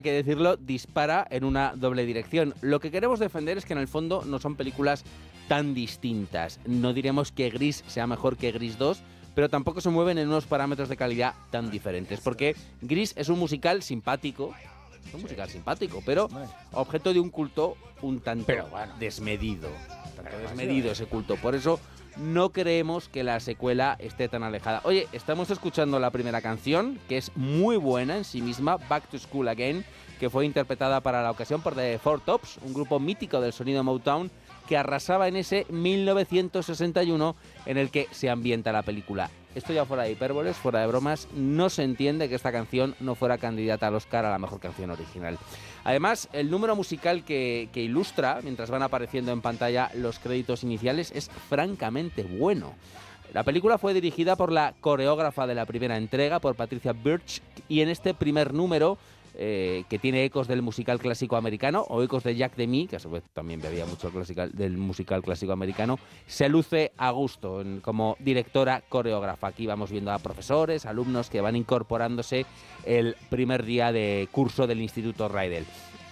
que decirlo, dispara en una doble dirección. Lo que queremos defender es que en el fondo no son películas tan distintas. No diremos que Gris sea mejor que Gris 2, pero tampoco se mueven en unos parámetros de calidad tan diferentes, porque Gris es un musical simpático, pero objeto de un culto un tanto desmedido. Desmedido ese culto. Por eso no creemos que la secuela esté tan alejada. Oye, estamos escuchando la primera canción, que es muy buena en sí misma, Back to School Again, que fue interpretada para la ocasión por The Four Tops, un grupo mítico del sonido Motown, que arrasaba en ese 1961 en el que se ambienta la película. Esto ya fuera de hipérboles, fuera de bromas, no se entiende que esta canción no fuera candidata al Oscar a la mejor canción original. Además, el número musical que ilustra, mientras van apareciendo en pantalla los créditos iniciales, es francamente bueno. La película fue dirigida por la coreógrafa de la primera entrega, por Patricia Birch, y en este primer número, que tiene ecos del musical clásico americano o ecos de Jack Demy, que a su vez también bebía mucho del musical clásico americano, se luce a gusto como directora coreógrafa. Aquí vamos viendo a profesores, alumnos que van incorporándose el primer día de curso del Instituto Rydell.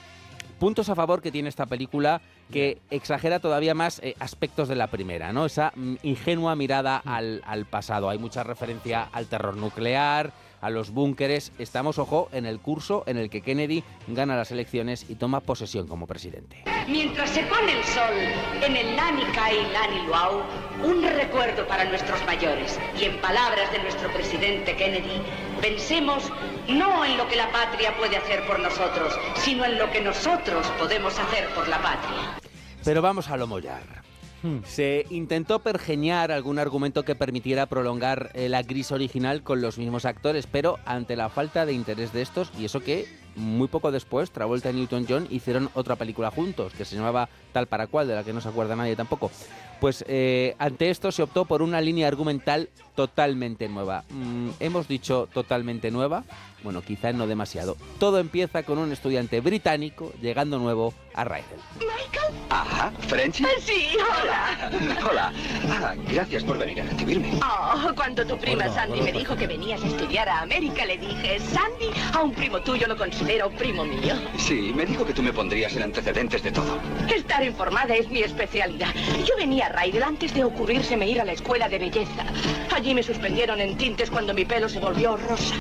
Puntos a favor que tiene esta película, que exagera todavía más aspectos de la primera, ¿no? Esa ingenua mirada al pasado. Hay mucha referencia al terror nuclear, a los búnkeres. Estamos, ojo, en el curso en el que Kennedy gana las elecciones y toma posesión como presidente. Mientras se pone el sol en el Lani Kai Lani Luau, un recuerdo para nuestros mayores. Y en palabras de nuestro presidente Kennedy, pensemos no en lo que la patria puede hacer por nosotros, sino en lo que nosotros podemos hacer por la patria. Pero vamos a lo mollar. Se intentó pergeñar algún argumento que permitiera prolongar la Gris original con los mismos actores, pero ante la falta de interés de estos, y eso que muy poco después Travolta y Newton-John hicieron otra película juntos, que se llamaba Tal para cual, de la que no se acuerda nadie tampoco. Pues ante esto se optó por una línea argumental totalmente nueva. ¿Hemos dicho totalmente nueva? Bueno, quizá no demasiado. Todo empieza con un estudiante británico llegando nuevo a Rydell. ¿Michael? Ajá, ¿Frenchy? Sí, hola. Hola. Gracias por venir a recibirme. Oh, cuando tu prima Sandy me dijo que venías a estudiar a América, le dije, Sandy, a un primo tuyo lo considero primo mío. Sí, me dijo que tú me pondrías en antecedentes de todo. Estar informada es mi especialidad. Yo venía a Rydell antes de ocurrírseme ir a la escuela de belleza. Allí me suspendieron en tintes cuando mi pelo se volvió rosa.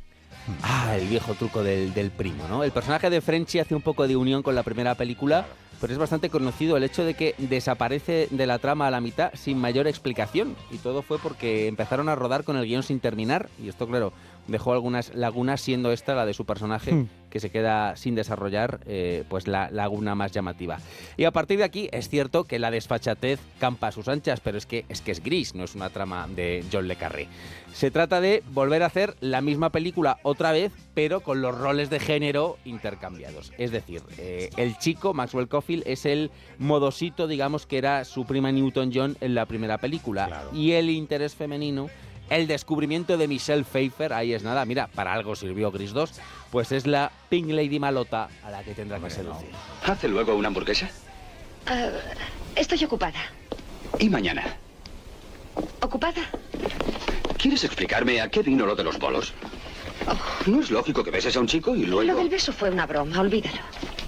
El viejo truco del primo, ¿no? El personaje de Frenchy hace un poco de unión con la primera película, pero es bastante conocido el hecho de que desaparece de la trama a la mitad sin mayor explicación. Y todo fue porque empezaron a rodar con el guión sin terminar. Y esto, claro, dejó algunas lagunas, siendo esta la de su personaje, que se queda sin desarrollar, pues la laguna más llamativa. Y a partir de aquí es cierto que la desfachatez campa a sus anchas, pero es que es Gris, no es una trama de John le Carré. Se trata de volver a hacer la misma película otra vez, pero con los roles de género intercambiados. Es decir, el chico, Maxwell Caulfield, es el modosito, digamos, que era su prima Newton-John en la primera película. Claro. Y el interés femenino, el descubrimiento de Michelle Pfeiffer, ahí es nada, mira, para algo sirvió Gris 2, pues es la Pink Lady malota a la que tendrá que seducir. ¿Hace luego una hamburguesa? Estoy ocupada. ¿Y mañana? ¿Ocupada? ¿Quieres explicarme a qué vino lo de los bolos? No es lógico que beses a un chico y luego... Lo del beso fue una broma, olvídalo.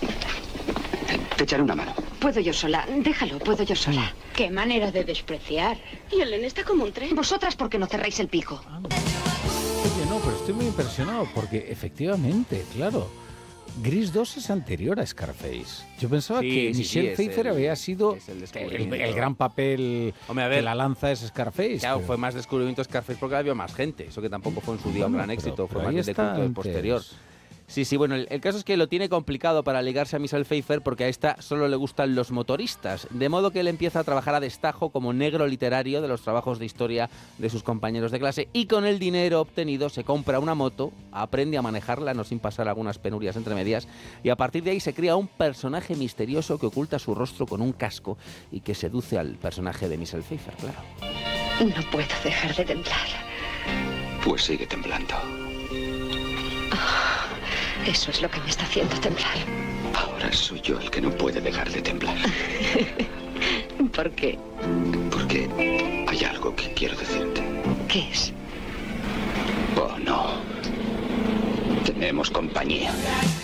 Te echaré una mano. Puedo yo sola, déjalo, puedo yo sola. Qué manera de despreciar. Y Elena está como un tren. Vosotras, ¿por qué no cerráis el pico? Oye, no, pero estoy muy impresionado porque efectivamente, claro, Gris 2 es anterior a Scarface. Yo pensaba que Michelle Pfeiffer había sido el gran papel. Hombre, a ver, que la lanza es Scarface. Claro, pero... fue más descubrimiento Scarface porque había más gente. Eso que tampoco fue en su día un gran éxito, fue más de culto posterior. Sí, bueno, el caso es que lo tiene complicado para ligarse a Michelle Pfeiffer porque a esta solo le gustan los motoristas, de modo que él empieza a trabajar a destajo como negro literario de los trabajos de historia de sus compañeros de clase y con el dinero obtenido se compra una moto, aprende a manejarla, no sin pasar algunas penurias entre medias, y a partir de ahí se crea un personaje misterioso que oculta su rostro con un casco y que seduce al personaje de Michelle Pfeiffer, claro. No puedo dejar de temblar. Pues sigue temblando. Eso es lo que me está haciendo temblar. Ahora soy yo el que no puede dejar de temblar. ¿Por qué? Porque hay algo que quiero decirte. ¿Qué es? Oh, no. Tenemos compañía.